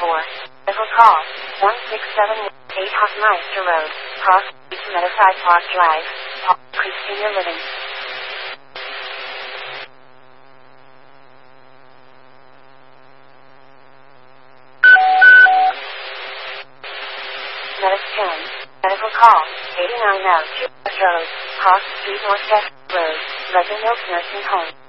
Medical call 1678 Hoffmeister Road, Cross Street, Meadowside Park Drive, Palm Creek Senior Living. Medical call 8902 Road, Cross Street, North West Road, Legend Mills Nursing Home.